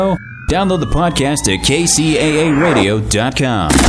Download the podcast at kcaaradio.com.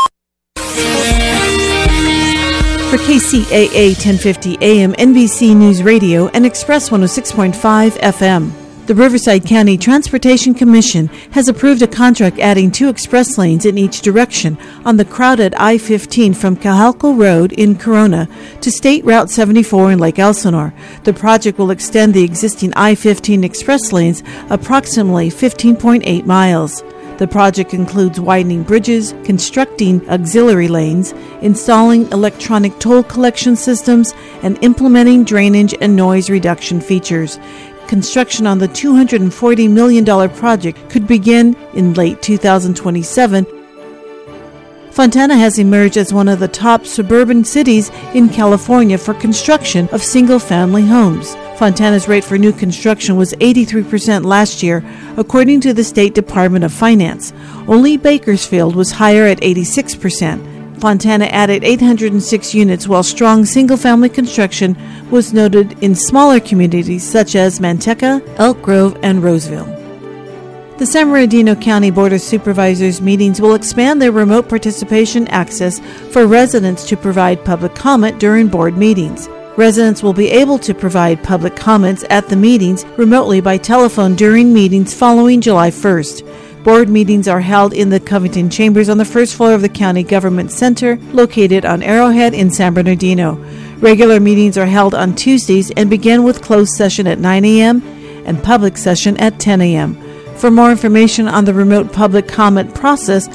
For KCAA 1050 AM, NBC News Radio, and Express 106.5 FM. The Riverside County Transportation Commission has approved a contract adding 2 express lanes in each direction on the crowded I-15 from Cajalco Road in Corona to State Route 74 in Lake Elsinore. The project will extend the existing I-15 express lanes approximately 15.8 miles. The project includes widening bridges, constructing auxiliary lanes, installing electronic toll collection systems, and implementing drainage and noise reduction features. Construction on the $240 million project could begin in late 2027. Fontana has emerged as one of the top suburban cities in California for construction of single-family homes. Fontana's rate for new construction was 83% last year, according to the State Department of Finance. Only Bakersfield was higher at 86%. Fontana added 806 units, while strong single-family construction was noted in smaller communities such as Manteca, Elk Grove, and Roseville. The San Bernardino County Board of Supervisors meetings will expand their remote participation access for residents to provide public comment during board meetings. Residents will be able to provide public comments at the meetings remotely by telephone during meetings following July 1st. Board meetings are held in the Covington Chambers on the first floor of the County Government Center, located on Arrowhead in San Bernardino. Regular meetings are held on Tuesdays and begin with closed session at 9 a.m. and public session at 10 a.m. For more information on the remote public comment process,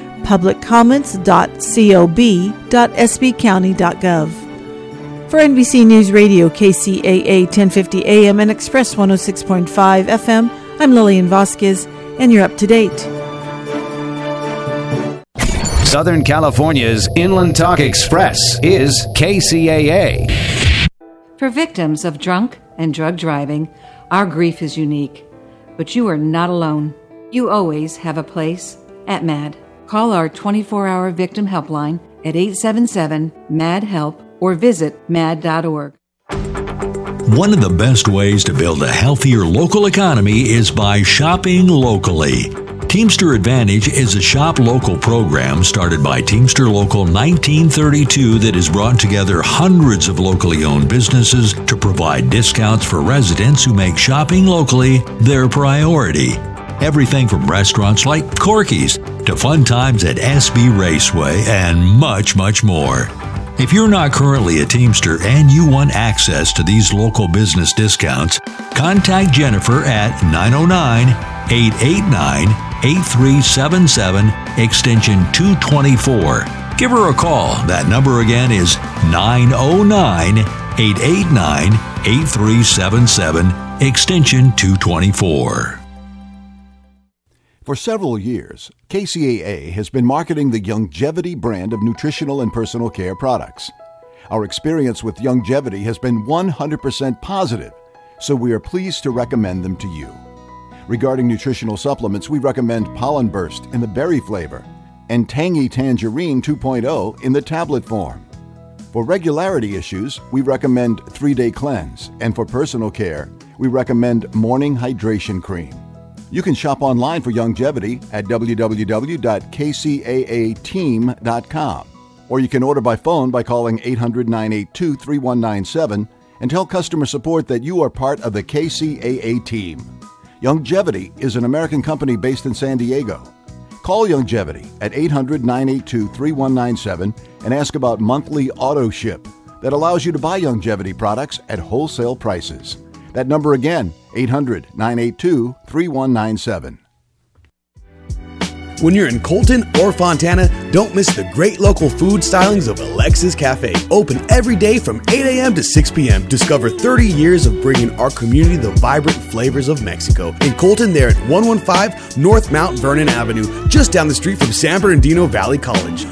publiccomments.cob.sbcounty.gov. For NBC News Radio, KCAA 1050 AM and Express 106.5 FM, I'm Lillian Vasquez, and you're up to date. Southern California's Inland Talk Express is KCAA. For victims of drunk and drug driving, our grief is unique. But you are not alone. You always have a place at MAD. Call our 24-hour victim helpline at 877-MAD-HELP or visit mad.org. One of the best ways to build a healthier local economy is by shopping locally. Teamster Advantage is a shop local program started by Teamster Local 1932 that has brought together hundreds of locally owned businesses to provide discounts for residents who make shopping locally their priority. Everything from restaurants like Corky's to fun times at SB Raceway and much, much more. If you're not currently a Teamster and you want access to these local business discounts, contact Jennifer at 909-889-8377, extension 224. Give her a call. That number again is 909-889-8377, extension 224. For several years, KCAA has been marketing the Youngevity brand of nutritional and personal care products. Our experience with Youngevity has been 100% positive, so we are pleased to recommend them to you. Regarding nutritional supplements, we recommend Pollen Burst in the berry flavor and Tangy Tangerine 2.0 in the tablet form. For regularity issues, we recommend 3-Day Cleanse, and for personal care, we recommend Morning Hydration Cream. You can shop online for Youngevity at www.kcaateam.com, or you can order by phone by calling 800-982-3197 and tell customer support that you are part of the KCAA team. Youngevity is an American company based in San Diego. Call Youngevity at 800-982-3197 and ask about monthly auto ship that allows you to buy Youngevity products at wholesale prices. That number again, 800-982-3197. When you're in Colton or Fontana, don't miss the great local food stylings of Alexis Cafe. Open every day from 8 a.m. to 6 p.m. Discover 30 years of bringing our community the vibrant flavors of Mexico. In Colton, they're at 115 North Mount Vernon Avenue, just down the street from San Bernardino Valley College.